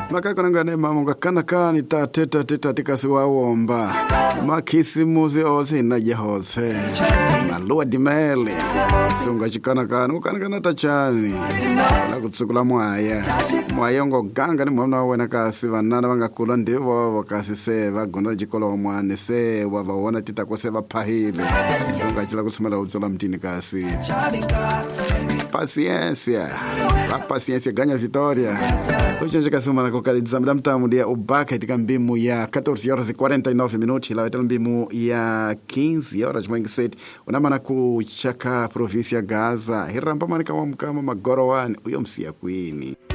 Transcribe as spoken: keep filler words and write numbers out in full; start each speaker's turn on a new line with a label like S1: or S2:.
S1: Makako nangane mama kana kani ta teta teta tikasiwa womba. Makisi muzi ozi na jehose. Malua dimele. Sunga chikana kana ukana kana tachani. La kutsukula mwaya. Mwaya ngo ganga ni mwana wena kasi vanana vanga kula ndivo wakasi seva gonda jikolo mwane seva vaona tita kwa seva pahile. Sunga chila kusimala utsola mtini kasi. Paciência. A paciência ganha vitória. Hoje a gente kasuma na kokaliza mdamu tamu dia ubaka itika mbimu ya catorze horas e quarenta e nove minutos la wetel mbimu ya quinze horas mwengi seti unamana kuchaka província Gaza hiramba manika wa mkama magorowani uyo msia kwini.